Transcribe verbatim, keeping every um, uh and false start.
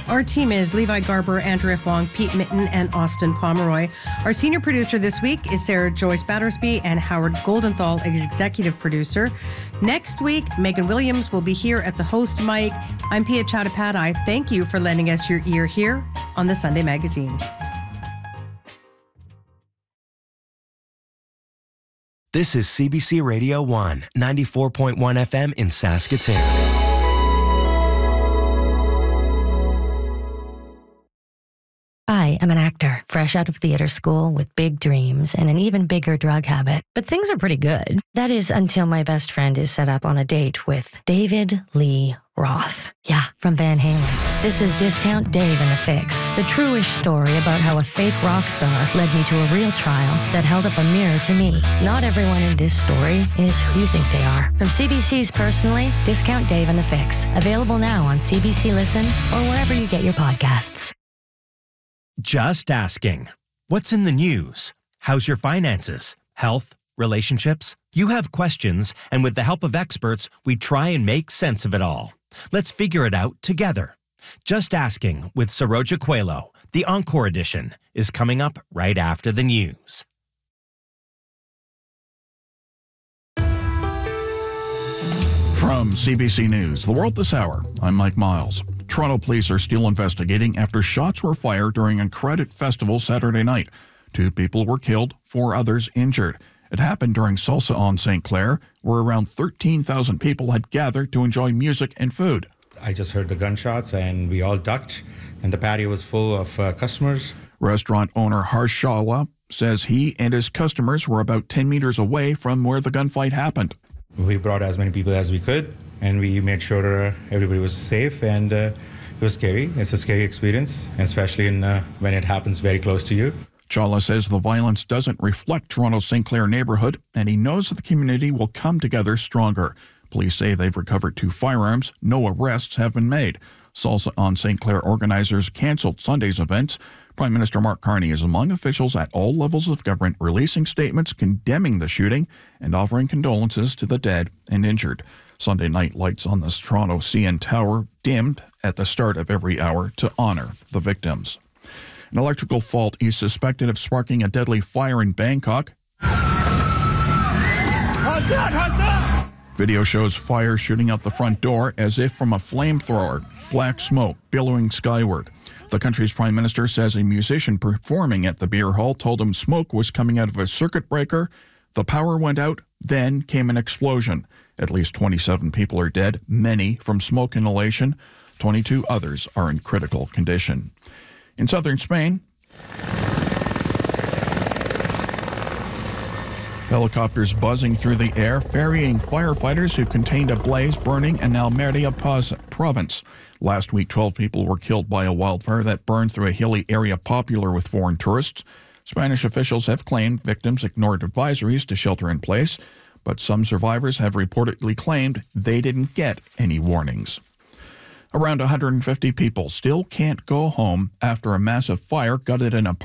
Our team is Levi Garber, Andrea Huang, Pete Mitten, and Austin Pomeroy. Our senior producer this week is Sarah Joyce Battersby and Howard Goldenthal, executive producer. Next week, Megan Williams will be here at the host mic. I'm Pia Chattopadhyay. Thank you for lending us your ear here on the Sunday Magazine. This is C B C Radio one, ninety-four point one F M in Saskatoon. I am an actor, fresh out of theater school with big dreams and an even bigger drug habit. But things are pretty good. That is until my best friend is set up on a date with David Lee Roth. Yeah, from Van Halen. This is Discount Dave and the Fix, the true-ish story about how a fake rock star led me to a real trial that held up a mirror to me. Not everyone in this story is who you think they are. From C B C's Personally, Discount Dave and the Fix. Available now on C B C Listen or wherever you get your podcasts. Just asking. What's in the news? How's your finances? Health? Relationships? You have questions, and with the help of experts, we try and make sense of it all. Let's figure it out together. Just Asking with Saroja Coelho, the Encore edition, is coming up right after the news. From C B C News, The World This Hour, I'm Mike Miles. Toronto police are still investigating after shots were fired during a credit festival Saturday night. Two people were killed, four others injured. It happened during Salsa on Saint Clair, where around thirteen thousand people had gathered to enjoy music and food. I just heard the gunshots and we all ducked, and the patio was full of uh, customers. Restaurant owner Harsh Shawla says he and his customers were about ten meters away from where the gunfight happened. We brought as many people as we could, and we made sure uh, everybody was safe, and uh, it was scary. It's a scary experience, especially in, uh, when it happens very close to you. Chawla says the violence doesn't reflect Toronto's Saint Clair neighborhood, and he knows that the community will come together stronger. Police say they've recovered two firearms. No arrests have been made. Salsa on Saint Clair organizers canceled Sunday's events. Prime Minister Mark Carney is among officials at all levels of government releasing statements condemning the shooting and offering condolences to the dead and injured. Sunday night lights on the Toronto C N Tower dimmed at the start of every hour to honor the victims. An electrical fault is suspected of sparking a deadly fire in Bangkok. Video shows fire shooting out the front door as if from a flamethrower, black smoke billowing skyward. The country's prime minister says a musician performing at the beer hall told him smoke was coming out of a circuit breaker. The power went out, then came an explosion. At least twenty-seven people are dead, many from smoke inhalation. twenty-two others are in critical condition. In southern Spain, helicopters buzzing through the air, ferrying firefighters who contained a blaze burning in Almeria province. Last week, twelve people were killed by a wildfire that burned through a hilly area popular with foreign tourists. Spanish officials have claimed victims ignored advisories to shelter in place, but some survivors have reportedly claimed they didn't get any warnings. Around one hundred fifty people still can't go home after a massive fire gutted an apartment